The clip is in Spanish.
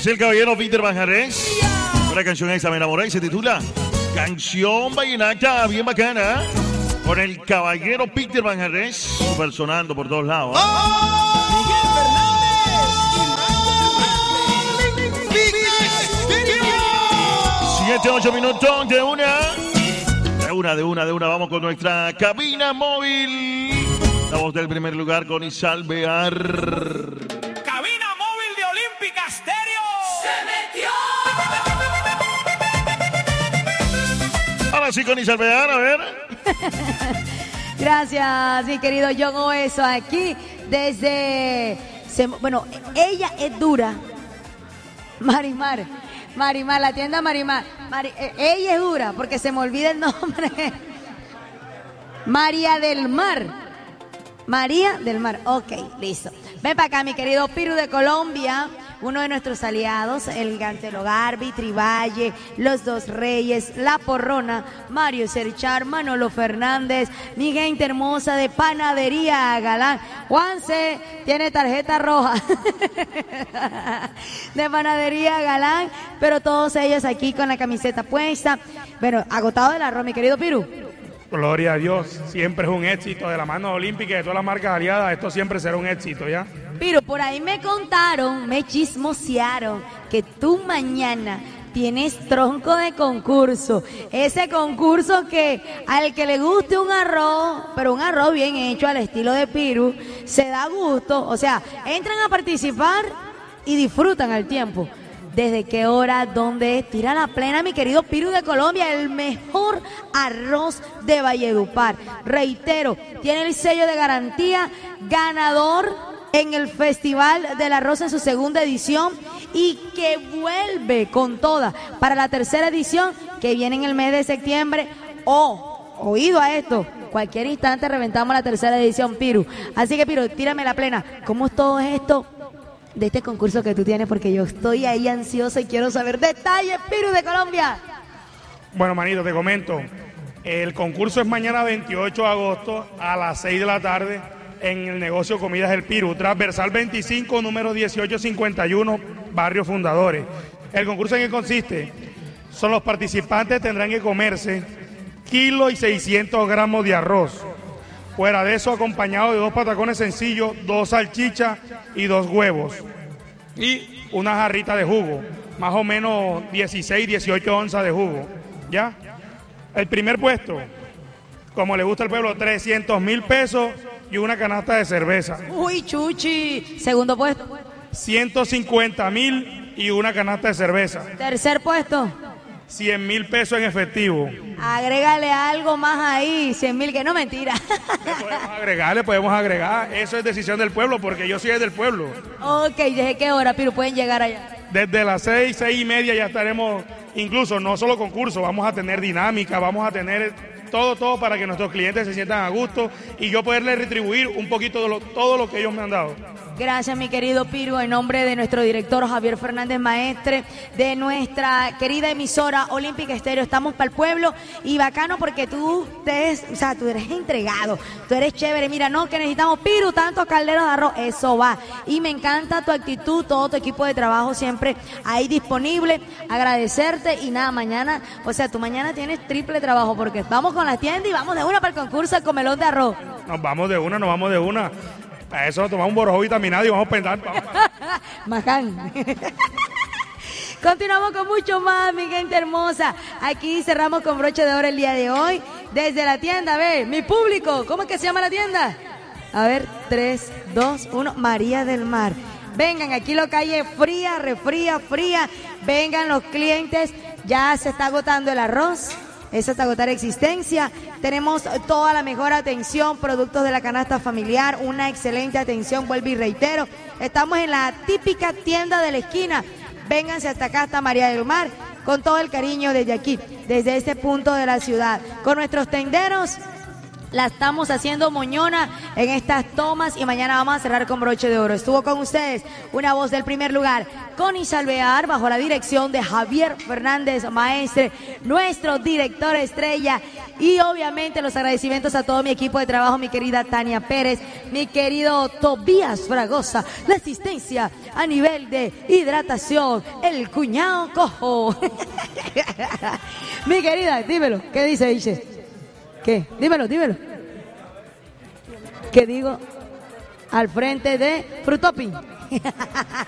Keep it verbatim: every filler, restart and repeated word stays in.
el caballero Peter Manjarres. Una canción esa me enamoré y se titula Canción Vallenata, bien bacana. Con el caballero Peter Manjarres, super sonando por todos lados. ¿eh? ¡Oh! Miguel Fernández. Siete, ocho minutos de una. De una, de una, de una. Vamos con nuestra cabina móvil. La voz del primer lugar con Isalvear. Cabina móvil de Olímpica Estéreo. ¡Se metió! Ahora sí con Isalvear, a ver. Gracias, mi querido John Oeso, aquí desde... Bueno, ella es dura. Marimar, Marimar, la tienda Marimar. Mari, ella es dura porque se me olvida el nombre. María del Mar. María del Mar, ok, listo. Ven para acá, mi querido Piru de Colombia, uno de nuestros aliados, el Gantelo Garbi, Trivalle, Los Dos Reyes, La Porrona, Mario Serchar, Manolo Fernández, mi gente hermosa de Panadería Galán. Juanse tiene tarjeta roja de Panadería Galán, pero todos ellos aquí con la camiseta puesta. Bueno, agotado el arroz, mi querido Piru. Gloria a Dios, siempre es un éxito de la mano olímpica y de todas las marcas aliadas, esto siempre será un éxito, ¿ya? Pero por ahí me contaron, me chismosearon que tú mañana tienes tronco de concurso. Ese concurso que al que le guste un arroz, pero un arroz bien hecho al estilo de Piru, se da gusto. O sea, entran a participar y disfrutan al tiempo. ¿Desde qué hora? ¿Dónde? Tira la plena, mi querido Piru de Colombia, el mejor arroz de Valledupar. Reitero, tiene el sello de garantía, ganador en el Festival del Arroz en su segunda edición y que vuelve con toda para la tercera edición que viene en el mes de septiembre. Oh, oído a esto, cualquier instante reventamos la tercera edición, Piru. Así que, Piru, tírame la plena. ¿Cómo es todo esto de este concurso que tú tienes? Porque yo estoy ahí ansiosa y quiero saber detalles, Piru de Colombia. Bueno, manito, te comento. El concurso es mañana veintiocho de agosto a las seis de la tarde en el negocio Comidas El Piru, transversal veinticinco, número dieciocho cincuenta y uno, Barrio Fundadores. ¿El concurso en qué consiste? Son los participantes tendrán que comerse kilo y seiscientos gramos de arroz. Fuera de eso, acompañado de dos patacones sencillos, dos salchichas y dos huevos. Y una jarrita de jugo, más o menos dieciséis, dieciocho onzas de jugo. ¿Ya? El primer puesto, como le gusta al pueblo, trescientos mil pesos y una canasta de cerveza. Uy, chuchi. Segundo puesto. ciento cincuenta mil y una canasta de cerveza. Tercer puesto. cien mil pesos en efectivo. Agrégale algo más ahí, cien mil, que no, mentira. Le podemos agregar, le podemos agregar. Eso es decisión del pueblo, porque yo soy del pueblo. Ok, ¿desde qué hora, Piru, pueden llegar allá? Desde las seis, seis y media ya estaremos, incluso no solo concurso, vamos a tener dinámica, vamos a tener todo, todo para que nuestros clientes se sientan a gusto y yo poderles retribuir un poquito de lo, todo lo que ellos me han dado. Gracias, mi querido Piru, en nombre de nuestro director Javier Fernández Maestre, de nuestra querida emisora Olímpica Estéreo. Estamos para el pueblo y bacano porque tú, te es, o sea, tú eres entregado, tú eres chévere. Mira, no, que necesitamos, Piru, tantos calderos de arroz, eso va. Y me encanta tu actitud, todo tu equipo de trabajo siempre ahí disponible. Agradecerte y nada, mañana, o sea, tú mañana tienes triple trabajo porque vamos con la tienda y vamos de una para el concurso del comelón de arroz. Nos vamos de una, nos vamos de una. Para eso tomamos un borojo vitaminado y vamos a pensar. Macán. Continuamos con mucho más, mi gente hermosa. Aquí cerramos con broche de oro el día de hoy. Desde la tienda, a ver, mi público, ¿cómo es que se llama la tienda? A ver, tres, dos, uno, María del Mar. Vengan, aquí lo calle fría, refría, fría. Vengan los clientes, ya se está agotando el arroz. Eso es agotar existencia. Tenemos toda la mejor atención, productos de la canasta familiar, una excelente atención, vuelvo y reitero. Estamos en la típica tienda de la esquina. Vénganse hasta acá, hasta María del Mar, con todo el cariño desde aquí, desde este punto de la ciudad. Con nuestros tenderos, la estamos haciendo moñona en estas tomas y mañana vamos a cerrar con broche de oro. Estuvo con ustedes una voz del primer lugar Conis Alvear, bajo la dirección de Javier Fernández Maestre, nuestro director estrella. Y obviamente los agradecimientos a todo mi equipo de trabajo, mi querida Tania Pérez, mi querido Tobías Fragosa, la asistencia a nivel de hidratación, el cuñado cojo. Mi querida, dímelo, ¿qué dice Iche? ¿Qué? Dímelo, dímelo. ¿Qué digo? Al frente de Frutopping.